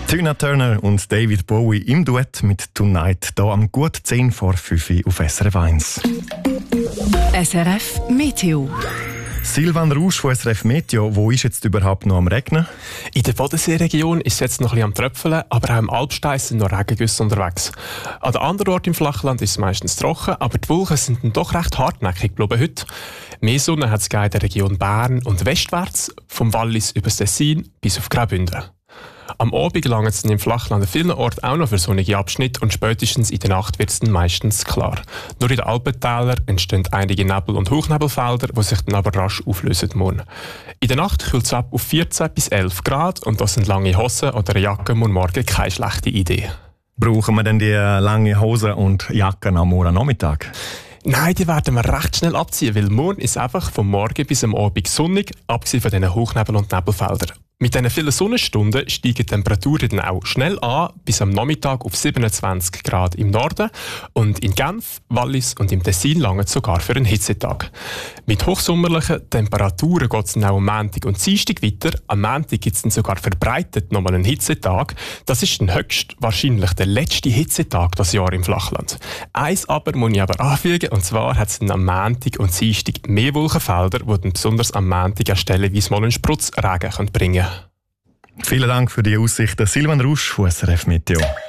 Tina Turner und David Bowie im Duett mit «Tonight» hier am gut 10 vor 5 Uhr auf SRF 1. SRF Meteo. Silvan Rausch von SRF Meteo, wo ist jetzt überhaupt noch am Regnen? In der Bodenseeregion ist es jetzt noch ein bisschen am Tröpfeln, aber auch im Alpstein sind noch Regengüsse unterwegs. An den anderen Orten im Flachland ist es meistens trocken, aber die Wolken sind dann doch recht hartnäckig geblieben heute. Mehr Sonne hat es in der Region Bern und westwärts, vom Wallis über das Tessin bis auf Graubünden. Am Abend gelangt es im Flachland an vielen Orten auch noch für sonnige Abschnitte und spätestens in der Nacht wird es dann meistens klar. Nur in den Alpentälern entstehen einige Nebel- und Hochnebelfelder, die sich dann aber rasch auflösen morgen. In der Nacht kühlt es ab auf 14 bis 11 Grad und da sind lange Hosen oder eine Jacke morgen keine schlechte Idee. Brauchen wir denn die lange Hosen und Jacken am morgen Nachmittag? Nein, die werden wir recht schnell abziehen, weil morgen ist einfach vom Morgen bis am Abend sonnig, abgesehen von diesen Hochnebel- und Nebelfeldern. Mit diesen vielen Sonnenstunden steigen die Temperaturen dann auch schnell an, bis am Nachmittag auf 27 Grad im Norden. Und in Genf, Wallis und im Tessin langt es sogar für einen Hitzetag. Mit hochsommerlichen Temperaturen geht es dann auch am Montag und Dienstag weiter. Am Montag gibt es dann sogar verbreitet nochmal einen Hitzetag. Das ist dann höchstwahrscheinlich der letzte Hitzetag das Jahr im Flachland. Eins aber muss ich aber anfügen, und zwar hat es dann am Montag und Dienstag mehr Wolkenfelder, die dann besonders am Montag auch stellenweise mal einen Sprotzregen bringen können. Vielen Dank für die Aussichten. Silvan Rausch von SRF Meteo.